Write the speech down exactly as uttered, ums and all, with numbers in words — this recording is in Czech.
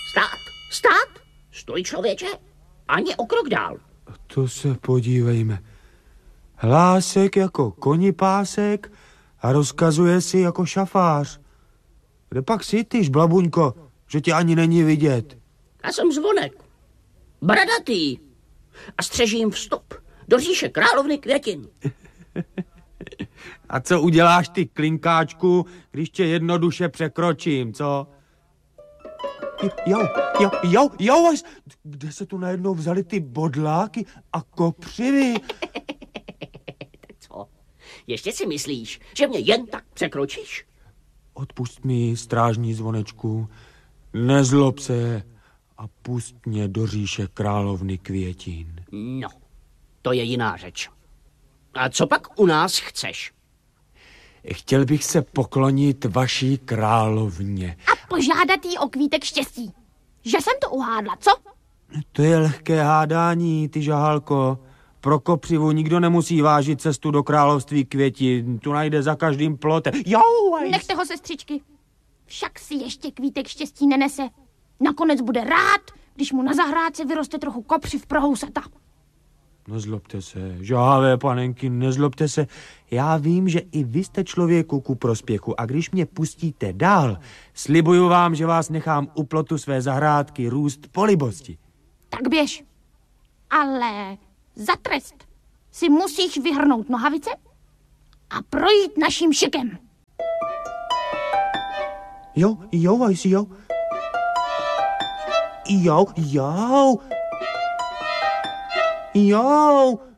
Stát, stát, stoj, člověče, ani o krok dál. To se podívejme. Hlásek jako konipásek a rozkazuje si jako šafář. Kde pak jsi, ty žblabuňko, že tě ani není vidět? Já jsem Zvonek, bradatý a střežím vstup do říše královny květin. A co uděláš ty, klinkáčku, když tě jednoduše překročím, co? Jo, jo, jo, jo, kde se tu najednou vzali ty bodláky a kopřivy? Tak co? Ještě si myslíš, že mě jen tak překročíš? Odpust mi, strážní Zvonečku, nezlob se a pust mě do říše královny květin. No, to je jiná řeč. A co pak u nás chceš? Chtěl bych se poklonit vaší královně. A požádat jí o kvítek štěstí. Že jsem to uhádla, co? To je lehké hádání, ty žahalko. Pro kopřivu nikdo nemusí vážit cestu do království květin. Tu najde za každým plotem. Jo, nechte ho, sestřičky. Však si ještě kvítek štěstí nenese. Nakonec bude rád, když mu na zahrádce vyroste trochu kopřiv pro housata. Nezlobte se, žávé panenky, nezlobte se. Já vím, že i vy jste člověku ku prospěchu a když mě pustíte dál, slibuju vám, že vás nechám u plotu své zahrádky růst po libosti. Tak běž. Ale za trest si musíš vyhrnout nohavice a projít naším šikem. Jo, jo, ajsi, jo. Jo, jo. Jo.